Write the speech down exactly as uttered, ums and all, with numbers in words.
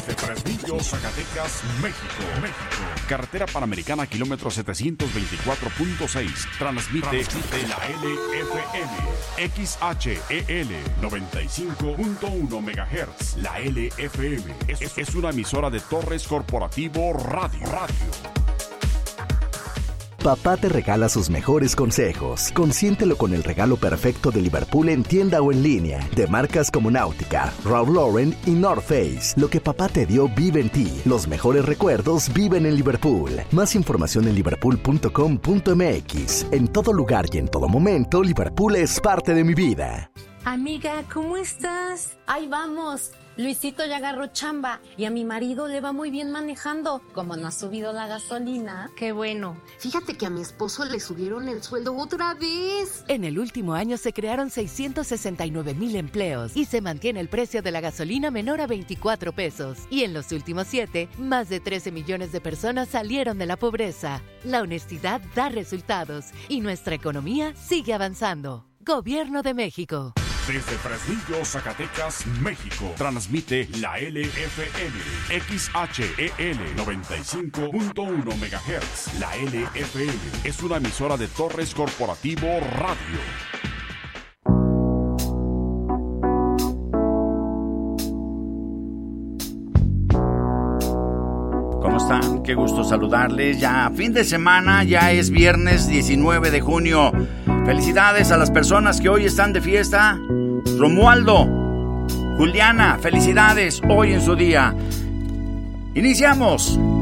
Desde Fresnillo, Zacatecas, México. México. Carretera Panamericana, kilómetro setecientos veinticuatro punto seis. Transmite, Transmite la L F M. X H E L noventa y cinco punto uno megahertz. La L F M es, es, es una emisora de Torres Corporativo Radio. Radio. Papá te regala sus mejores consejos. Consiéntelo con el regalo perfecto de Liverpool en tienda o en línea. De marcas como Náutica, Ralph Lauren y North Face. Lo que papá te dio vive en ti. Los mejores recuerdos viven en Liverpool. Más información en liverpool punto com punto m x. En todo lugar y en todo momento, Liverpool es parte de mi vida. Amiga, ¿cómo estás? Ahí vamos. Luisito ya agarró chamba y a mi marido le va muy bien manejando. Como no ha subido la gasolina. Qué bueno. Fíjate que a mi esposo le subieron el sueldo otra vez. En el último año se crearon seiscientos sesenta y nueve mil empleos y se mantiene el precio de la gasolina menor a veinticuatro pesos. Y en los últimos siete, más de trece millones de personas salieron de la pobreza. La honestidad da resultados y nuestra economía sigue avanzando. Gobierno de México. Desde Fresnillo, Zacatecas, México. Transmite la L F M. X H E L noventa y cinco punto uno megahertz. La L F M es una emisora de Torres Corporativo Radio. ¿Cómo están? Qué gusto saludarles. Ya fin de semana, ya es viernes diecinueve de junio. Felicidades a las personas que hoy están de fiesta. Romualdo, Juliana, felicidades hoy en su día. Iniciamos.